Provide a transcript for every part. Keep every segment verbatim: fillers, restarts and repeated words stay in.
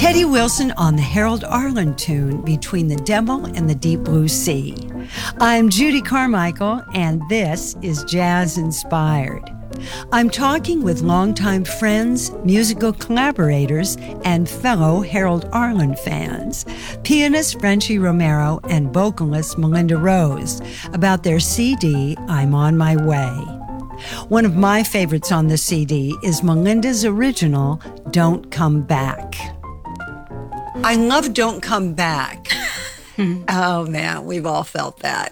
Teddy Wilson on the Harold Arlen tune Between the Devil and the Deep Blue Sea. I'm Judy Carmichael, and this is Jazz Inspired. I'm talking with longtime friends, musical collaborators, and fellow Harold Arlen fans, pianist Frenchy Romero and vocalist Melinda Rose, about their C D, I'm on My Way. One of my favorites on the C D is Melinda's original, Don't Come Back. I love Don't Come Back. Oh, man, we've all felt that.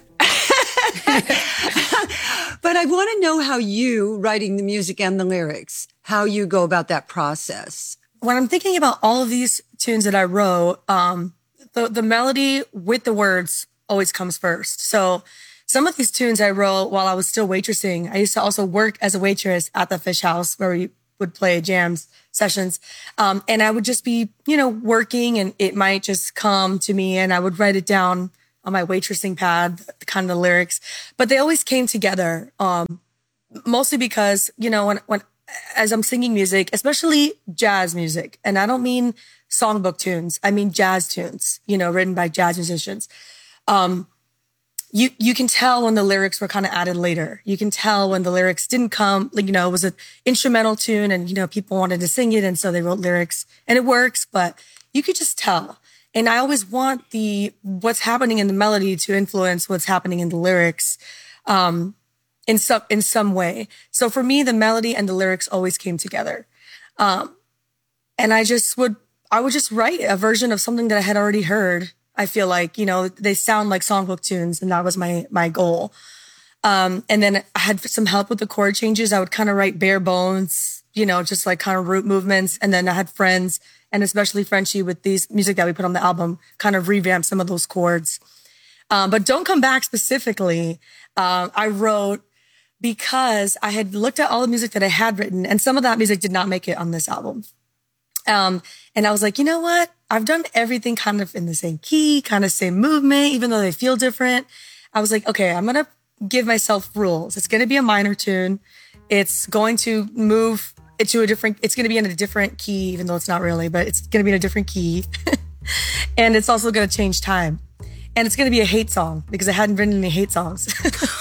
But I want to know how you, writing the music and the lyrics, how you go about that process. When I'm thinking about all of these tunes that I wrote, um, the, the melody with the words always comes first. So some of these tunes I wrote while I was still waitressing. I used to also work as a waitress at the Fish House where we would play jams sessions. Um, and I would just be, you know, working, and it might just come to me and I would write it down on my waitressing pad, the kind of the lyrics, but they always came together. Um, mostly because, you know, when, when, as I'm singing music, especially jazz music, and I don't mean songbook tunes, I mean jazz tunes, you know, written by jazz musicians. Um, you, you can tell when the lyrics were kind of added later. You can tell when the lyrics didn't come, like, you know, it was an instrumental tune and, you know, people wanted to sing it. And so they wrote lyrics, and it works, but you could just tell. And I always want the, what's happening in the melody to influence what's happening in the lyrics, um, in some, in some way. So for me, the melody and the lyrics always came together. Um, and I just would, I would just write a version of something that I had already heard. I feel like, you know, they sound like songbook tunes, and that was my, my goal. Um, and then I had some help with the chord changes. I would kind of write bare bones, you know, just like kind of root movements. And then I had friends, and especially Frenchy, with these music that we put on the album, kind of revamp some of those chords. Um, but Don't Come Back specifically, uh, I wrote because I had looked at all the music that I had written, and some of that music did not make it on this album. Um, and I was like, you know what? I've done everything kind of in the same key, kind of same movement, even though they feel different. I was like, okay, I'm going to give myself rules. It's going to be a minor tune. It's going to move it to a different, it's going to be in a different key, even though it's not really, but it's going to be in a different key. And it's also going to change time. And it's going to be a hate song because I hadn't written any hate songs.